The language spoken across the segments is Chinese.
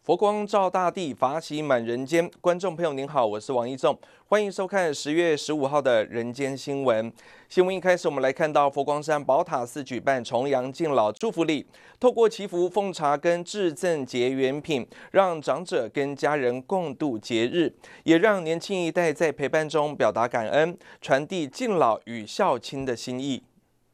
佛光照大地，法喜满人间。观众朋友您好，我是王一仲，欢迎收看10月15号的人间新闻。新闻一开始，我们来看到佛光山宝塔寺举办重阳敬老祝福礼，透过祈福、奉茶跟致赠结缘品，让长者跟家人共度节日，也让年轻一代在陪伴中表达感恩，传递敬老与孝亲的心意。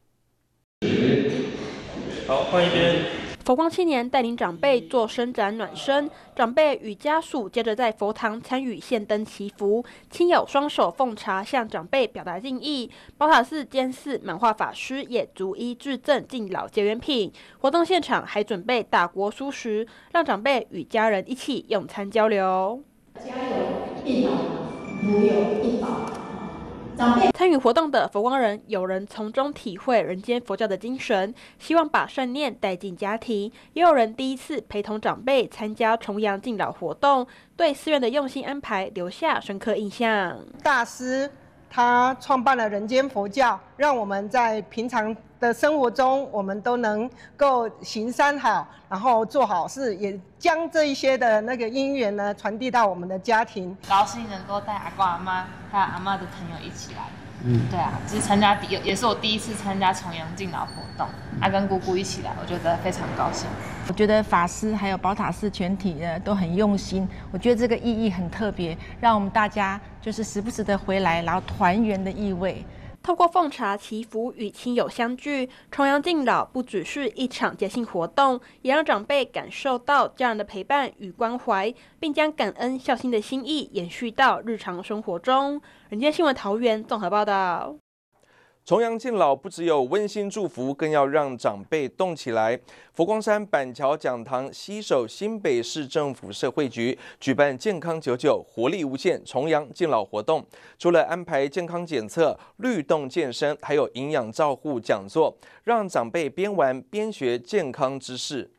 好，换一边。 佛光青年带领长辈做伸展暖身，长辈与家属接着在佛堂参与献灯祈福，亲友双手奉茶向长辈表达敬意。宝塔寺监寺满化法师也逐一致赠敬老结缘品。活动现场还准备大锅蔬食，让长辈与家人一起用餐交流。 家有一老，如有一宝。 参与活动的佛光人，有人从中体会人间佛教的精神，希望把善念带进家庭；也有人第一次陪同长辈参加重阳敬老活动，对寺院的用心安排留下深刻印象。 大师他创办了人间佛教，让我们在平常的生活中，我们都能够行善好，然后做好事，也将这一些的那个因缘呢传递到我们的家庭。 高兴能够带阿公阿妈还有阿嬷的朋友一起来。对啊，就是也是我第一次参加重阳敬老活动，跟姑姑一起来，我觉得非常高兴。 我觉得法师还有宝塔寺全体呢都很用心，我觉得这个意义很特别，让我们大家就是时不时的回来，然后团圆的意味。 透过奉茶祈福与亲友相聚，重阳敬老不只是一场节庆活动，也让长辈感受到家人的陪伴与关怀，并将感恩孝心的心意延续到日常生活中。人间新闻桃园综合报道。 重阳敬老不只有温馨祝福，更要让长辈动起来。佛光山板桥讲堂携手新北市政府社会局举办健康99活力无限重阳敬老活动，除了安排健康检测、律动健身，还有营养照护讲座，让长辈边玩边学健康知识。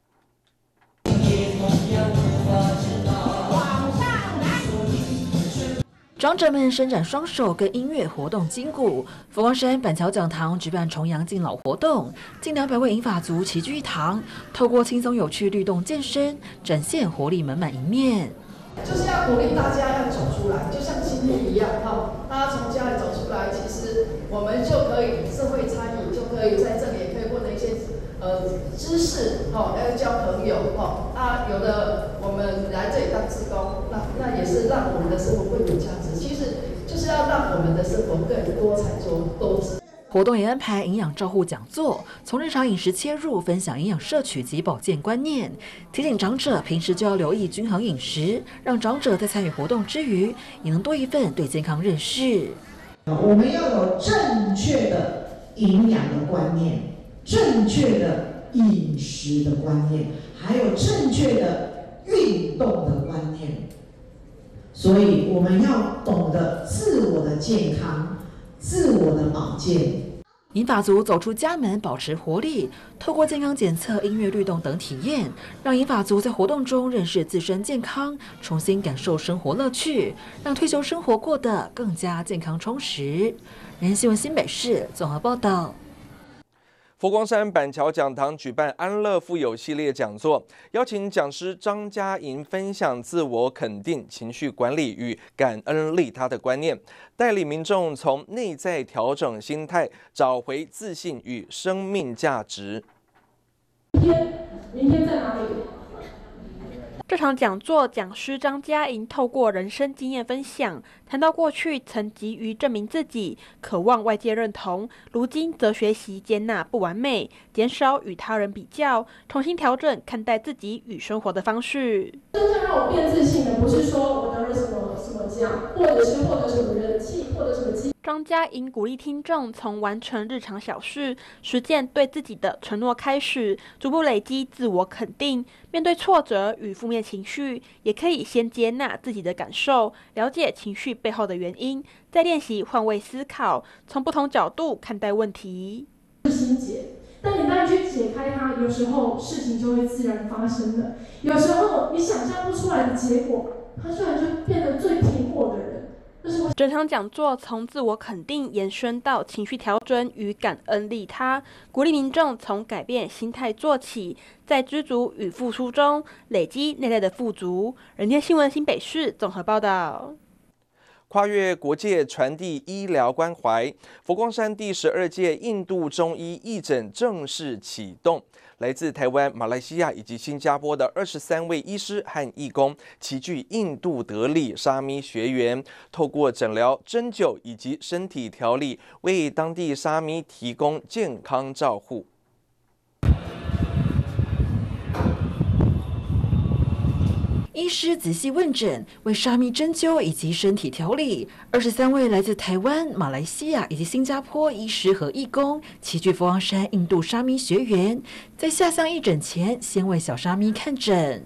长者们伸展双手，跟音乐活动筋骨。佛光山板桥讲堂举办重阳敬老活动，近200位银发族齐聚一堂，透过轻松有趣律动健身，展现活力满满一面。 就是要鼓励大家要走出来，就像今天一样，大家从家里走出来，其实我们就可以社会参与，就可以在这里也可以获得一些知识，要交朋友，有的我们来这里当志工，那也是让我们的生活更有价值。其实就是要让我们的生活更多彩多姿。 活动也安排营养照护讲座，从日常饮食切入，分享营养摄取及保健观念，提醒长者平时就要留意均衡饮食，让长者在参与活动之余，也能多一份对健康认识。 我们要有正确的营养的观念，正确的饮食的观念，还有正确的运动的观念。所以我们要懂得自我的健康，自我的保健。 银发族走出家门，保持活力，透过健康检测、音乐律动等体验，让银发族在活动中认识自身健康，重新感受生活乐趣，让退休生活过得更加健康充实。人间新闻新北市综合报道。 佛光山板桥讲堂举办安乐富有系列讲座，邀请讲师张嘉莹分享自我肯定、情绪管理与感恩利他的观念，带领民众从内在调整心态，找回自信与生命价值。 明天在哪里？ 这场讲座，讲师张嘉莹透过人生经验分享，谈到过去曾急于证明自己，渴望外界认同，如今则学习接纳不完美，减少与他人比较，重新调整看待自己与生活的方式。 真正让我变自信的，不是说我得了什么奖，或者是获得什么人气，或者什么机。 张嘉莹鼓励听众从完成日常小事、实践对自己的承诺开始，逐步累积自我肯定。面对挫折与负面情绪，也可以先接纳自己的感受，了解情绪背后的原因，再练习换位思考，从不同角度看待问题。 心结，但你当你去解开它，有时候事情就会自然发生了。有时候你想象不出来的结果，它居然就变得最平稳的人。 整场讲座从自我肯定延伸到情绪调整与感恩利他，鼓励民众从改变心态做起，在知足与付出中累积内在的富足。人间新闻新北市综合报道。 跨越国界传递医疗关怀，佛光山第12届印度中医义诊正式启动。来自台湾、马来西亚以及新加坡的23位医师和义工，齐聚印度德里沙弥学园，透过诊疗、针灸以及身体调理，为当地沙弥提供健康照护。 医师仔细问诊，为沙弥针灸以及身体调理。23位来自台湾、马来西亚以及新加坡医师和义工，齐聚佛光山印度沙弥学园，在下乡义诊前，先为小沙弥看诊。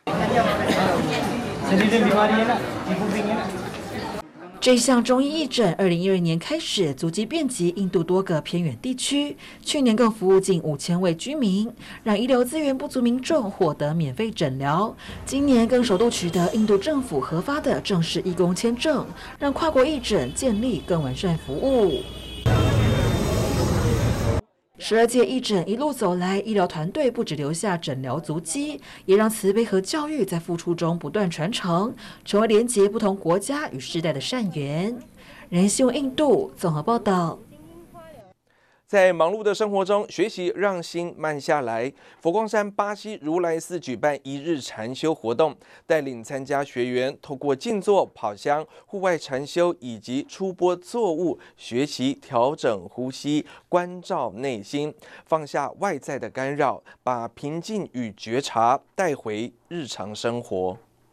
这项中医义诊2012年开始足迹遍及印度多个偏远地区，去年更服务近5000位居民，让医疗资源不足民众获得免费诊疗。今年更首度取得印度政府核发的正式义工签证，让跨国义诊建立更完善服务。12届义诊一路走来，医疗团队不只留下诊疗足迹，也让慈悲和教育在付出中不断传承，成为连结不同国家与世代的善缘。人新闻印度综合报道。 在忙碌的生活中，学习让心慢下来。佛光山巴西如来寺举办1日禅修活动，带领参加学员透过静坐、跑香、户外禅修以及出播作物，学习调整呼吸，关照内心，放下外在的干扰，把平静与觉察带回日常生活。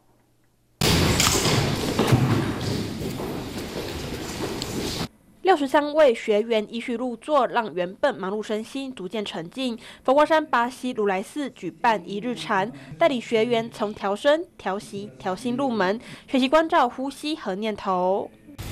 63位学员依序入座，让原本忙碌身心逐渐沉静。佛光山巴西如来寺举办1日禅，带领学员从调身、调息、调心入门，学习关照呼吸和念头。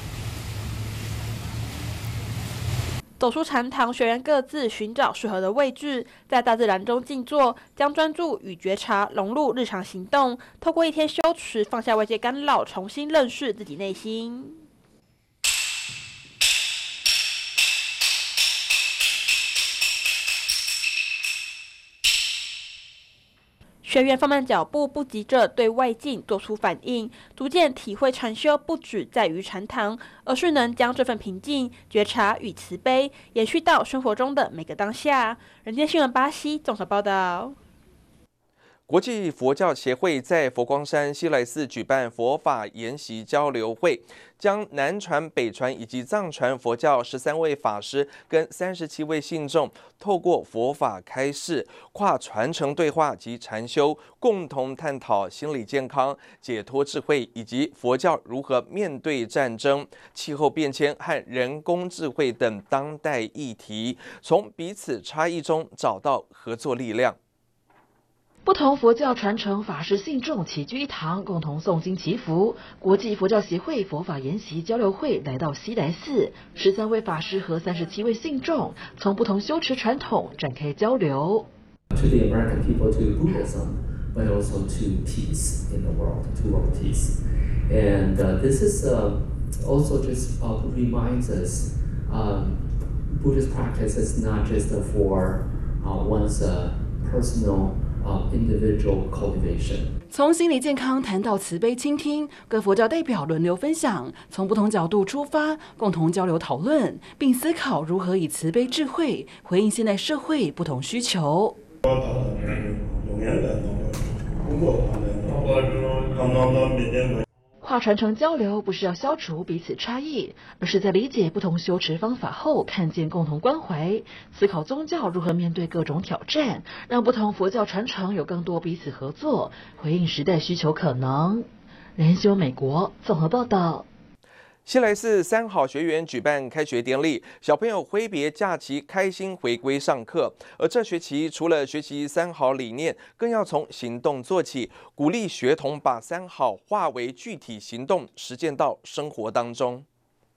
走出禅堂，学员各自寻找适合的位置，在大自然中静坐，将专注与觉察融入日常行动，透过一天修持，放下外界干扰，重新认识自己内心。学员放慢脚步，不急着对外境做出反应，逐渐体会禅修不只在于禅堂，而是能将这份平静、觉察与慈悲延续到生活中的每个当下。人间新闻巴西综合报道。 国际佛教协会在佛光山西来寺举办佛法研习交流会，将南传、北传以及藏传佛教13位法师跟37位信众，透过佛法开示、跨传承对话及禅修，共同探讨心理健康、解脱智慧以及佛教如何面对战争、气候变迁和人工智慧等当代议题，从彼此差异中找到合作力量。 不同佛教传承法师信众齐聚一堂，共同诵经祈福。国际佛教协会佛法研习交流会来到西来寺，13位法师和37位信众从不同修持传统展开交流。 To the American people, to Buddhism, but also to peace in the world, to world peace, and this is also just reminds us Buddhist practice is not just for one's personal.individual cultivation. 从心理健康谈到慈悲倾听，各佛教代表轮流分享，从不同角度出发，共同交流讨论，并思考如何以慈悲智慧回应现代社会不同需求。跨传承交流不是要消除彼此差异，而是在理解不同修持方法后，看见共同关怀，思考宗教如何面对各种挑战，让不同佛教传承有更多彼此合作，回应时代需求可能。人新闻美国综合报道。 西来寺3好学园举办开学典礼，小朋友挥别假期，开心回归上课。而这学期除了学习3好理念，更要从行动做起，鼓励学童把3好化为具体行动，实践到生活当中。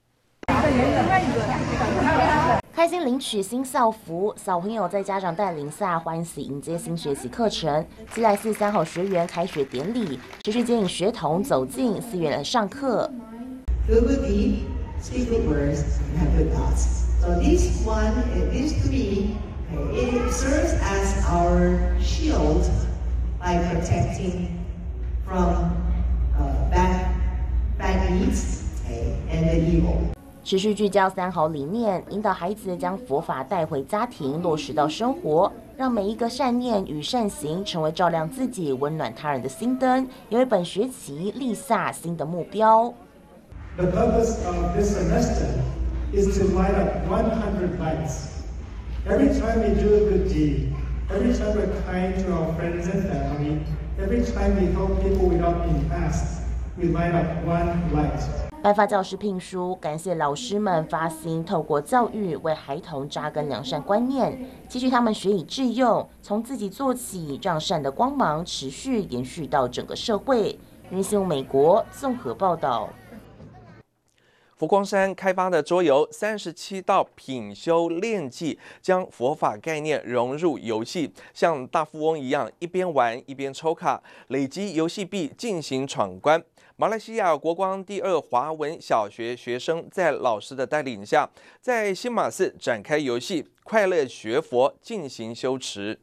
开心领取新校服，小朋友在家长带领下欢喜迎接新学期课程。西来寺3好学园开学典礼持续接引学童走进寺院来上课。 do good deed, speak good words, and have good thoughts. So these three, it serves as our shield by protecting from bad deeds and the evil. 持续聚焦3好理念，引导孩子将佛法带回家庭，落实到生活，让每一个善念与善行成为照亮自己、温暖他人的心灯，也为本学期立下新的目标。 The purpose of this semester is to light up 100 lights. Every time we do a good deed, every time we're kind to our friends and family, every time we help people without being asked, we light up one light. 颁发教师聘书，感谢老师们发心透过教育为孩童扎根良善观念，期许他们学以致用，从自己做起，让善的光芒持续延续到整个社会。人新闻美国综合报道。 佛光山开发的桌游37道品修炼技，将佛法概念融入游戏，像大富翁一样，一边玩一边抽卡，累积游戏币进行闯关。马来西亚国光第2华文小学学生在老师的带领下，在新马寺展开游戏，快乐学佛进行修持。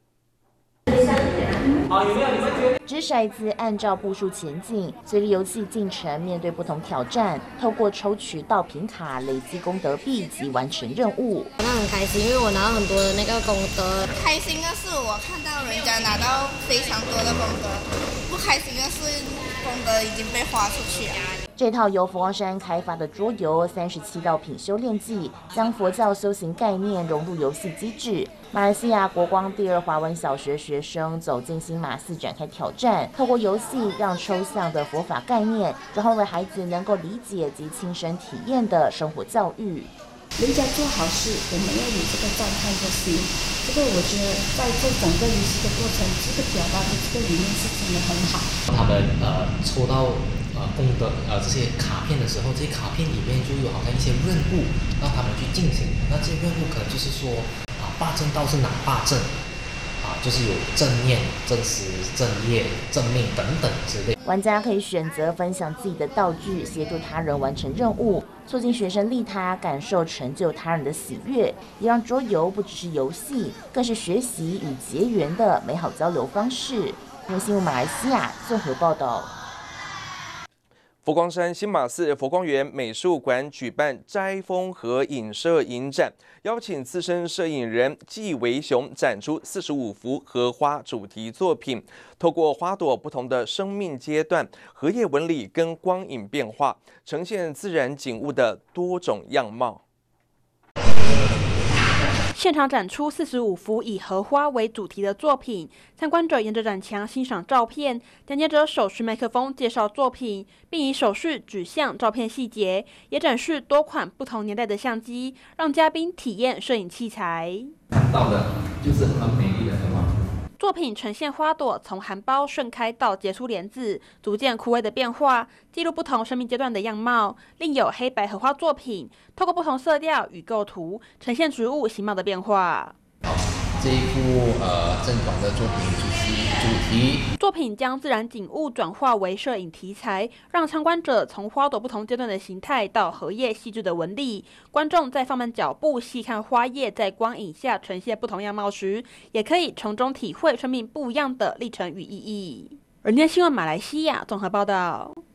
掷骰子按照步数前进，随着游戏进程，面对不同挑战，透过抽取道品卡累积功德币及完成任务。 那很开心，因为我拿到很多的那个功德。开心的是我看到人家拿到非常多的功德，不开心的是功德已经被花出去了。 这套由佛光山开发的桌游37道品修炼技，将佛教修行概念融入游戏机制。马来西亚国光第2华文小学学生走进新马寺展开挑战，透过游戏让抽象的佛法概念转化为孩子能够理解及亲身体验的生活教育。 人家做好事，我们要有这个赞叹的心。这个我觉得在这整个游戏的过程，这个表达的这个理念是真的很好。 他们抽到功德这些卡片的时候，这些卡片里面就有好像一些任务让他们去进行。那这些任务可能就是说霸正道是哪霸正就是有正念、正实、正业、正命等等之类。 玩家可以选择分享自己的道具，协助他人完成任务，促进学生利他，感受成就他人的喜悦，也让桌游不只是游戏，更是学习与结缘的美好交流方式。人新闻马来西亚综合报道。 佛光山新马寺佛光园美术馆举办斋风和影摄影展，邀请资深摄影人纪维雄展出45幅荷花主题作品，透过花朵不同的生命阶段、荷叶纹理跟光影变化，呈现自然景物的多种样貌。 现场展出45幅以荷花为主题的作品，参观者沿着展墙欣赏照片，讲解者手持麦克风介绍作品，并以手势指向照片细节，也展示多款不同年代的相机，让嘉宾体验摄影器材。 看到的就是很美丽的荷花。 作品呈现花朵从含苞盛开到结出莲子，逐渐枯萎的变化，记录不同生命阶段的样貌。另有黑白荷花作品，透过不同色调与构图，呈现植物形貌的变化。 这一幅正短的作品就是主题。 作品将自然景物转化为摄影题材，让参观者从花朵不同阶段的形态到荷叶细致的纹理。观众在放慢脚步细看花叶在光影下呈现不同样貌时，也可以从中体会生命不一样的历程与意义。人间新闻马来西亚综合报道。